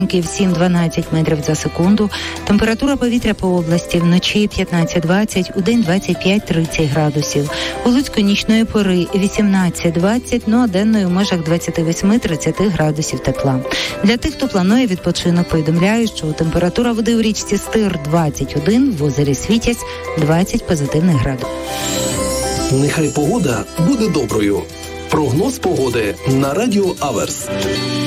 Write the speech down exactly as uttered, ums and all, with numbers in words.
сім-дванадцять метрів за секунду. Температура повітря по області вночі п'ятнадцять-двадцять, удень двадцять п'ять-тридцять градусів. У Луцьку нічної пори вісімнадцять-двадцять, ну а денної у межах двадцять вісім-тридцять градусів тепла. Для тих, хто планує відпочинок, повідомляю, що температура води у річці Стир двадцять один, в озері Світязь двадцять позитивних градусів. Нехай погода буде доброю. Прогноз погоди на Радіо Аверс.